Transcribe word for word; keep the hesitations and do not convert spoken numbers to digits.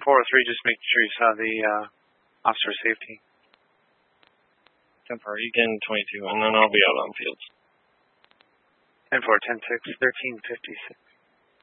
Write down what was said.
four oh three, just make sure you saw the uh, officer safety. ten four, you get in twenty-two, and then I'll be out on fields. ten four, ten six, thirteen fifty-six.